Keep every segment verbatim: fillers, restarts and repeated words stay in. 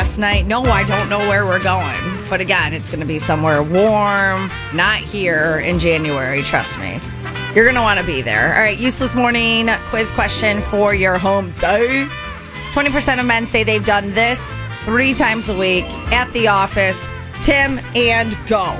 last night. No, I don't know where we're going. But again, it's going to be somewhere warm, not here in January, trust me. You're going to want to be there. All right, useless morning quiz question for your home day. twenty percent of men say they've done this three times a week at the office. Tim, and go.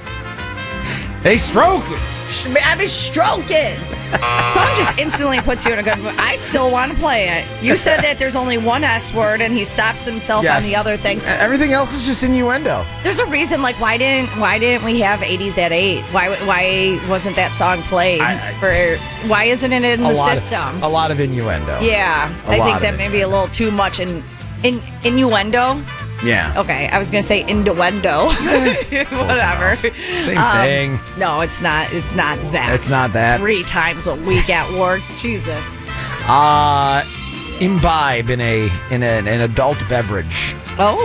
Hey, stroking. I was stroking. Song just instantly puts you in a good mood. I still want to play it. You said that there's only one S word and he stops himself Yes. on the other things. Everything else is just innuendo. There's a reason, like, why didn't why didn't we have eighties at eight? Why why wasn't that song played? I- I- for why isn't it in A the lot system? Of, a lot of innuendo. yeah, A I lot think of that it. may be a little too much in in innuendo. Yeah. Okay, I was gonna say innuendo. Whatever. Same Um, thing. No, it's not. It's not that. It's not that. Three times a week at work. Jesus. Uh, imbibe in a in a, an adult beverage. Oh.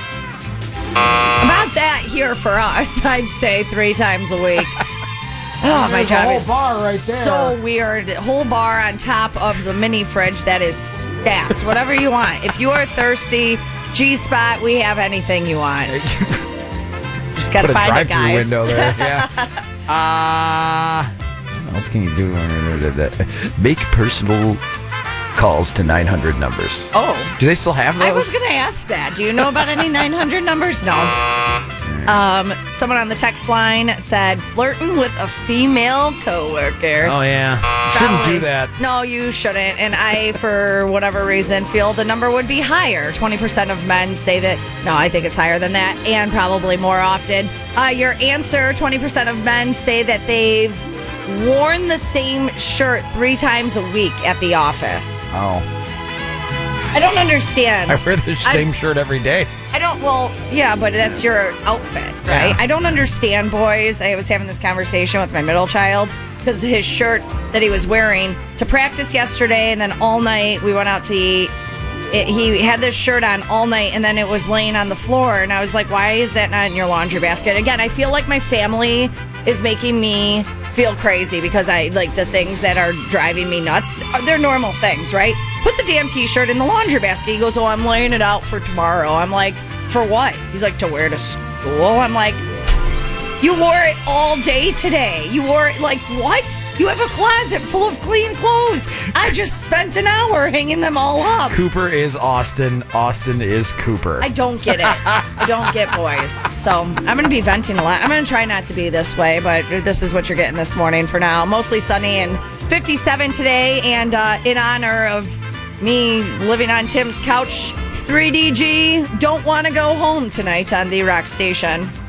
About that here for us, I'd say three times a week. Oh, my There's a job whole is bar right there. so weird. Whole bar on top of the mini fridge that is stacked. Whatever you want. If you are thirsty, G-Spot, we have anything you want. Just got to Put a find it, drive-through guys. window there. Yeah. Uh, what else can you do? Make personal calls to nine hundred numbers. Oh. Do they still have those? I was going to ask that. Do you know about any nine hundred numbers? No. Um, someone on the text line said flirting with a female coworker. Oh, yeah. Shouldn't Golly. do that. No, you shouldn't. And I, for whatever reason, feel the number would be higher. twenty percent of men say that. No, I think it's higher than that, and probably more often. Uh, your answer, twenty percent of men say that they've worn the same shirt three times a week at the office. Oh. I don't understand. I wear the same shirt every day. I don't, well, yeah, but that's your outfit, right? Yeah. I don't understand, boys. I was having this conversation with my middle child because his shirt that he was wearing to practice yesterday, and then all night we went out to eat. It, he had this shirt on all night, and then it was laying on the floor, and I was like, why is that not in your laundry basket? Again, I feel like my family is making me feel crazy because I like the things that are driving me nuts. They're normal things, right? Put the damn t-shirt in the laundry basket. He goes, oh, I'm laying it out for tomorrow. I'm like, for what? He's like, to wear to school. I'm like, you wore it all day today. You wore it like, what? You have a closet full of clean clothes. I just spent an hour hanging them all up. Cooper is Austin. Austin is Cooper. I don't get it. I don't get boys. So I'm going to be venting a lot. I'm going to try not to be this way, but this is what you're getting this morning for now. Mostly sunny and fifty-seven today. And uh, in honor of me living on Tim's couch, three D G, don't want to go home tonight on the Rock Station.